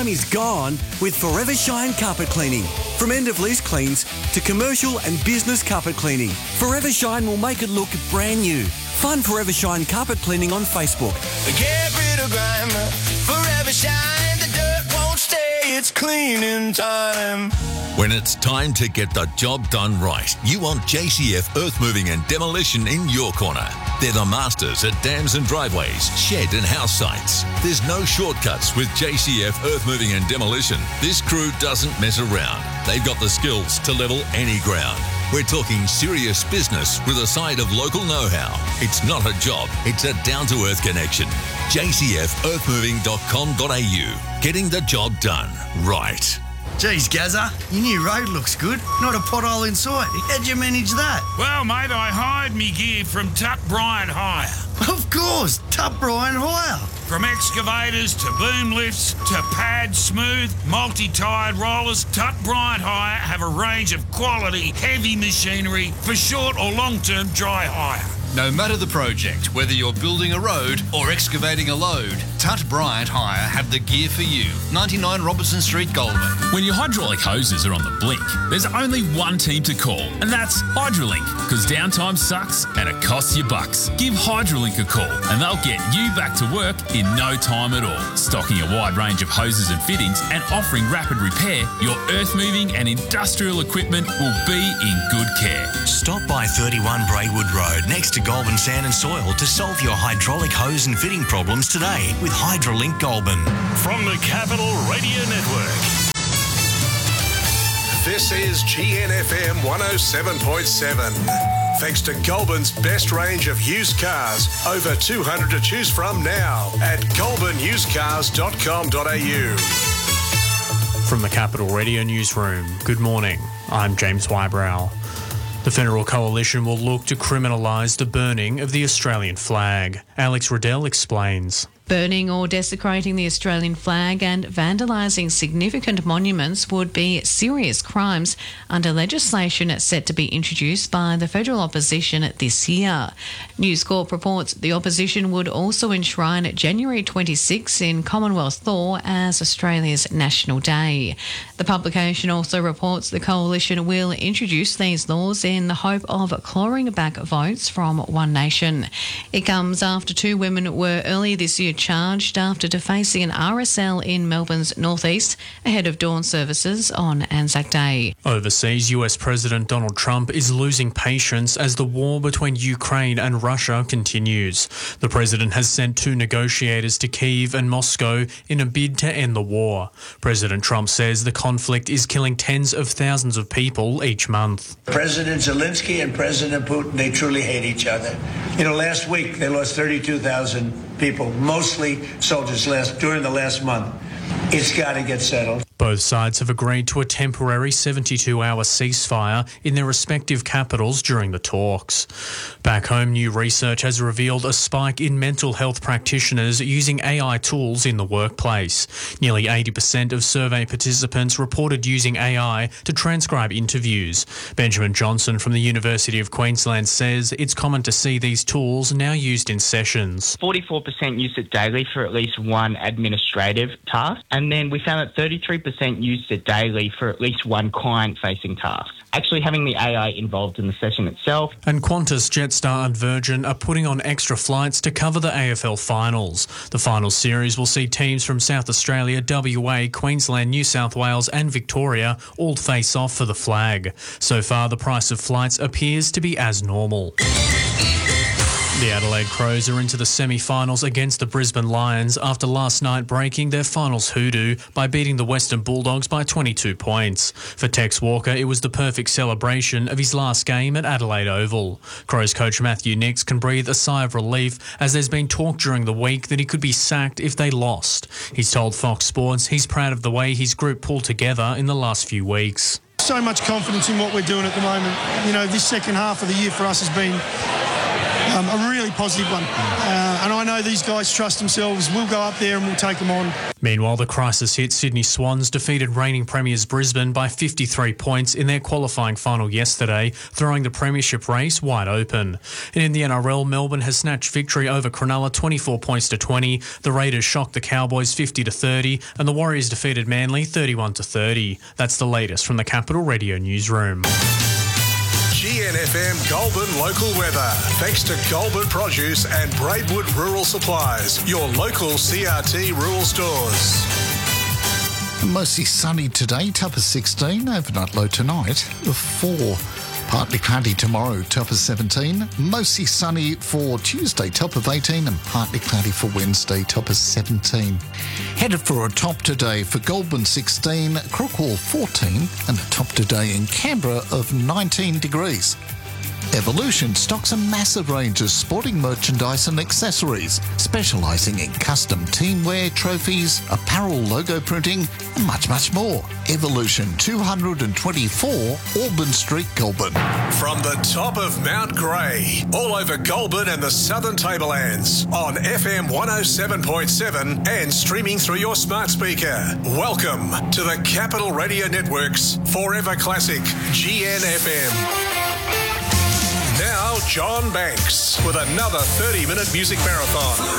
time is gone with Forever Shine Carpet Cleaning. From end-of-lease cleans to commercial and business carpet cleaning, Forever Shine will make it look brand new. Find Forever Shine Carpet Cleaning on Facebook. Get rid of grime, Forever Shine, the dirt won't stay, it's cleaning time. When it's time to get the job done right, you want JCF Earth Moving and Demolition in your corner. They're the masters at dams and driveways, shed and house sites. There's no shortcuts with JCF Earth Moving and Demolition. This crew doesn't mess around. They've got the skills to level any ground. We're talking serious business with a side of local know-how. It's not a job, it's a down-to-earth connection. jcfearthmoving.com.au. Getting the job done right. Geez, Gazza, your new road looks good. Not a pothole in sight. How'd you manage that? Well, mate, I hired me gear from Tuck Bryant Hire. Of course, Tuck Bryant Hire. From excavators to boom lifts to pad smooth, multi-tired rollers, Tuck Bryant Hire have a range of quality, heavy machinery for short or long-term dry hire. No matter the project, whether you're building a road or excavating a load, Tutt Bryant Hire have the gear for you. 99 Robertson Street, Goulburn. When your hydraulic hoses are on the blink, there's only one team to call, and that's Hydrolink, because downtime sucks and it costs you bucks. Give Hydrolink a call and they'll get you back to work in no time at all. Stocking a wide range of hoses and fittings and offering rapid repair, your earth-moving and industrial equipment will be in good care. Stop by 31 Braywood Road next to Goulburn Sand and Soil to solve your hydraulic hose and fitting problems today with Hydrolink Goulburn. From the Capital Radio Network. This is GNFM 107.7. Thanks to Goulburn's best range of used cars. Over 200 to choose from now at goulburnusedcars.com.au. From the Capital Radio Newsroom, good morning. I'm James Wybrow. The Federal Coalition will look to criminalise the burning of the Australian flag. Alex Riddell explains. Burning or desecrating the Australian flag and vandalising significant monuments would be serious crimes under legislation set to be introduced by the federal opposition this year. News Corp reports the opposition would also enshrine January 26 in Commonwealth law as Australia's National Day. The publication also reports the coalition will introduce these laws in the hope of clawing back votes from One Nation. It comes after two women were earlier this year charged after defacing an RSL in Melbourne's northeast ahead of dawn services on Anzac Day. Overseas, US President Donald Trump is losing patience as the war between Ukraine and Russia continues. The president has sent two negotiators to Kyiv and Moscow in a bid to end the war. President Trump says the conflict is killing tens of thousands of people each month. President Zelensky and President Putin, they truly hate each other. Last week they lost 32,000 people, mostly soldiers during the last month. It's got to get settled. Both sides have agreed to a temporary 72-hour ceasefire in their respective capitals during the talks. Back home, new research has revealed a spike in mental health practitioners using AI tools in the workplace. Nearly 80% of survey participants reported using AI to transcribe interviews. Benjamin Johnson from the University of Queensland says it's common to see these tools now used in sessions. 44% use it daily for at least one administrative task, and then we found that 33% used it daily for at least one client-facing task. Actually having the AI involved in the session itself. And Qantas, Jetstar and Virgin are putting on extra flights to cover the AFL finals. The final series will see teams from South Australia, WA, Queensland, New South Wales and Victoria all face off for the flag. So far, the price of flights appears to be as normal. The Adelaide Crows are into the semi-finals against the Brisbane Lions after last night breaking their finals hoodoo by beating the Western Bulldogs by 22 points. For Tex Walker, it was the perfect celebration of his last game at Adelaide Oval. Crows coach Matthew Nicks can breathe a sigh of relief as there's been talk during the week that he could be sacked if they lost. He's told Fox Sports he's proud of the way his group pulled together in the last few weeks. So much confidence in what we're doing at the moment. This second half of the year for us has been a really positive one. And I know these guys trust themselves. We'll go up there and we'll take them on. Meanwhile, the crisis hit Sydney Swans defeated reigning premiers Brisbane by 53 points in their qualifying final yesterday, throwing the premiership race wide open. And in the NRL, Melbourne has snatched victory over Cronulla 24 points to 20. The Raiders shocked the Cowboys 50 to 30, and the Warriors defeated Manly 31 to 30. That's the latest from the Capital Radio newsroom. GNFM Goulburn local weather. Thanks to Goulburn Produce and Braidwood Rural Supplies, your local CRT rural stores. Mostly sunny today, top of 16. Overnight low tonight of 4. Partly cloudy tomorrow, top of 17. Mostly sunny for Tuesday, top of 18. And partly cloudy for Wednesday, top of 17. Headed for a top today for Goulburn 16, Crookhall 14, and a top today in Canberra of 19 degrees. Evolution stocks a massive range of sporting merchandise and accessories, specialising in custom teamwear, trophies, apparel, logo printing, and much, much more. Evolution 224 Auburn Street, Goulburn. From the top of Mount Grey, all over Goulburn and the Southern Tablelands, on FM 107.7 and streaming through your smart speaker. Welcome to the Capital Radio Network's Forever Classic, GNFM. Now, John Banks with another 30-minute music marathon.